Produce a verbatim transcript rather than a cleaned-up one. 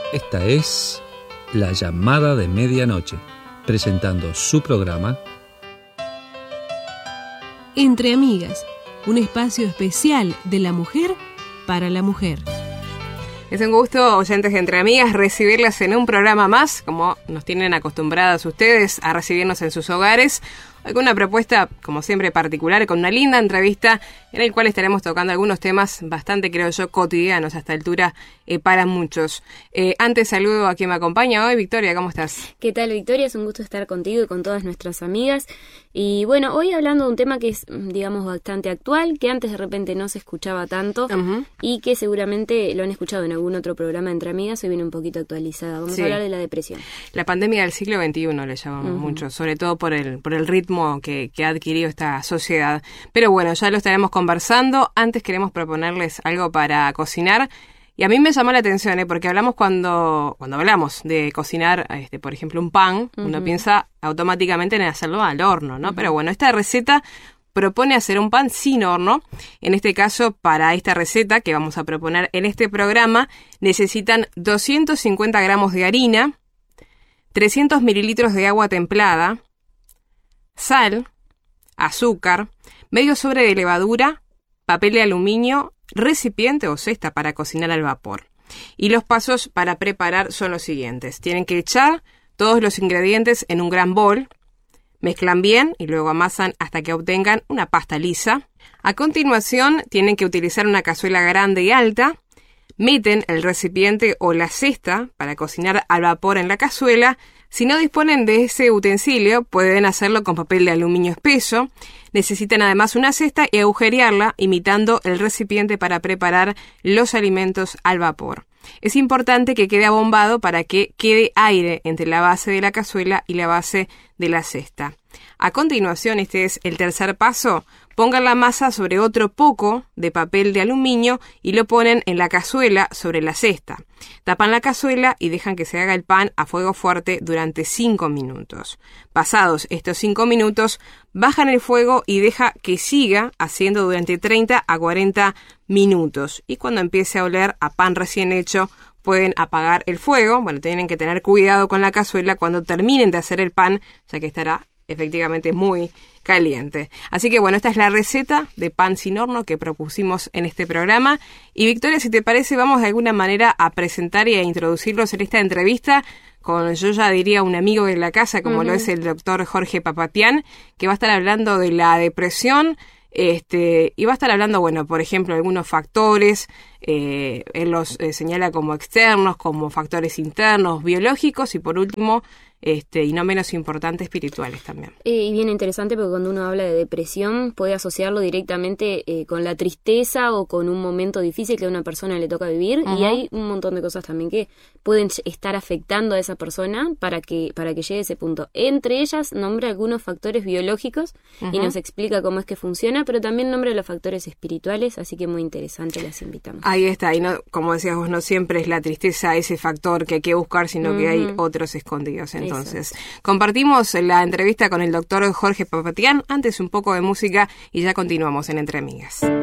Esta es La Llamada de Medianoche, presentando su programa Entre Amigas, un espacio especial de la mujer para la mujer. Es un gusto, oyentes de Entre Amigas, recibirlas en un programa más, como nos tienen acostumbradas ustedes a recibirnos en sus hogares. Hoy con una propuesta, como siempre, particular, con una linda entrevista en la cual estaremos tocando algunos temas bastante, creo yo, cotidianos a esta altura eh, para muchos. Eh, antes saludo a quien me acompaña hoy. Victoria, ¿cómo estás? ¿Qué tal, Victoria? Es un gusto estar contigo y con todas nuestras amigas. Y bueno, hoy hablando de un tema que es, digamos, bastante actual, que antes de repente no se escuchaba tanto, uh-huh. y que seguramente lo han escuchado en algún otro programa Entre Amigas, hoy viene un poquito actualizada. Vamos sí. a hablar de la depresión. La pandemia del siglo veintiuno le llamamos uh-huh. mucho, sobre todo por el, por el ritmo que, que ha adquirido esta sociedad. Pero bueno, ya lo estaremos conversando. Antes queremos proponerles algo para cocinar. Y a mí me llamó la atención, ¿eh? Porque hablamos cuando cuando hablamos de cocinar, este, por ejemplo, un pan, uh-huh. uno piensa automáticamente en hacerlo al horno, ¿no? Uh-huh. Pero bueno, esta receta propone hacer un pan sin horno. En este caso, para esta receta que vamos a proponer en este programa, necesitan doscientos cincuenta gramos de harina, trescientos mililitros de agua templada, sal, azúcar, medio sobre de levadura, papel de aluminio, recipiente o cesta para cocinar al vapor. Y los pasos para preparar son los siguientes. Tienen que echar todos los ingredientes en un gran bol, mezclan bien y luego amasan hasta que obtengan una pasta lisa. A continuación, tienen que utilizar una cazuela grande y alta, meten el recipiente o la cesta para cocinar al vapor en la cazuela. Si no disponen de ese utensilio, pueden hacerlo con papel de aluminio espeso. Necesitan además una cesta y agujerearla imitando el recipiente para preparar los alimentos al vapor. Es importante que quede abombado para que quede aire entre la base de la cazuela y la base de la cesta. A continuación, este es el tercer paso, pongan la masa sobre otro poco de papel de aluminio y lo ponen en la cazuela sobre la cesta. Tapan la cazuela y dejan que se haga el pan a fuego fuerte durante cinco minutos. Pasados estos cinco minutos, bajan el fuego y deja que siga haciendo durante treinta a cuarenta minutos. Y cuando empiece a oler a pan recién hecho, pueden apagar el fuego. Bueno, tienen que tener cuidado con la cazuela cuando terminen de hacer el pan, ya que estará efectivamente muy caliente. Así que bueno, esta es la receta de pan sin horno que propusimos en este programa. Y Victoria, si te parece, vamos de alguna manera a presentar y a introducirlos en esta entrevista con, yo ya diría, un amigo de la casa, como uh-huh. lo es el doctor Jorge Papatián, que va a estar hablando de la depresión. Este, y va a estar hablando, bueno, por ejemplo, algunos factores, eh, él los eh, señala como externos, como factores internos, biológicos y por último, este, y no menos importante, espirituales también. Eh, y bien interesante porque cuando uno habla de depresión puede asociarlo directamente eh, con la tristeza o con un momento difícil que a una persona le toca vivir, uh-huh. y hay un montón de cosas también que pueden estar afectando a esa persona para que, para que llegue a ese punto. Entre ellas nombra algunos factores biológicos uh-huh. y nos explica cómo es que funciona, pero también nombra los factores espirituales, así que muy interesante, las invitamos. Ahí está, y no, como decías vos, no siempre es la tristeza ese factor que hay que buscar, sino uh-huh. que hay otros escondidos. Entonces, Exacto. compartimos la entrevista con el doctor Jorge Papatián, antes un poco de música y ya continuamos en Entre Amigas.